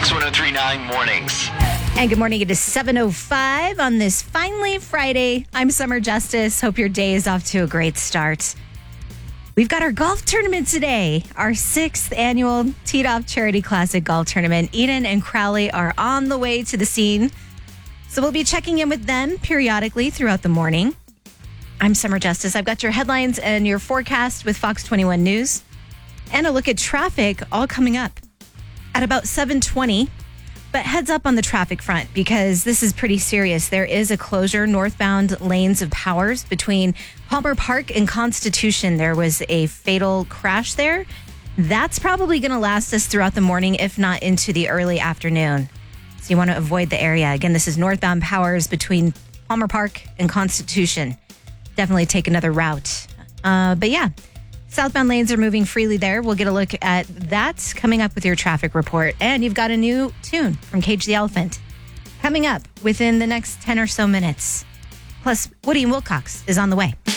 X1039 Mornings. And good morning. It is 7:05 on this finally Friday. I'm Summer Justice. Hope your day is off to a great start. We've got our golf tournament today, our 6th annual Teed Off Charity Classic Golf Tournament. Eden and Crowley are on the way to the scene. So we'll be checking in with them periodically throughout the morning. I'm Summer Justice. I've got your headlines and your forecast with Fox 21 News. And a look at traffic all coming up at about 7:20. But heads up on the traffic front because this is pretty serious. There is a closure northbound lanes of Powers between Palmer Park and Constitution. There was a fatal crash there. That's probably going to last us throughout the morning, if not into the early afternoon. So you want to avoid the area. Again, this is northbound Powers between Palmer Park and Constitution. Definitely take another route. But yeah, southbound lanes are moving freely there. We'll get a look at that coming up with your traffic report. And you've got a new tune from Cage the Elephant coming up within the next 10 or so minutes. Plus, Woody and Wilcox is on the way.